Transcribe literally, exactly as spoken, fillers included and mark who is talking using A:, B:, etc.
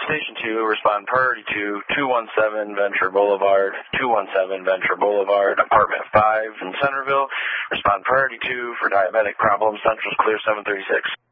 A: Station two, respond priority two, two one seven Venture Boulevard, two one seven Venture Boulevard, apartment five in Centerville. Respond priority two for diabetic problems. Central's clear seven thirty-six.